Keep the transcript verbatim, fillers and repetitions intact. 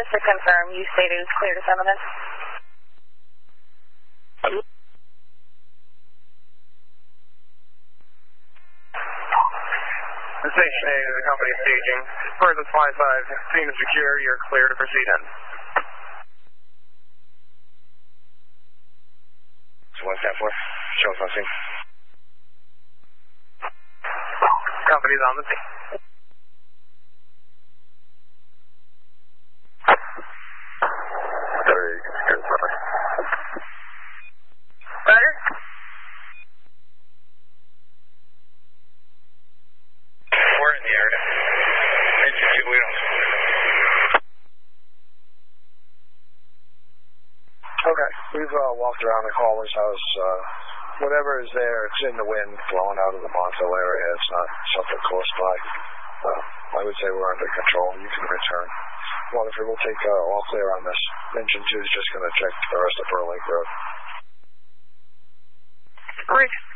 just to confirm, you stated it's clear to Settlement? Station A to the company staging. Further flight five, scene is secure. You're clear to proceed in. one stand four. Show us on scene. Company's on the scene. Very good, brother. Better? We're in the area. Engine two wheels. Okay, we've uh, walked around the caller's house. Uh, whatever is there, it's in the wind, blowing out of the Montville area. It's not something close by. Uh, I would say we're under control. You can return. Waterford will take uh, all clear on this. Engine two is just going to check the rest of Pearl Lake Road. Great.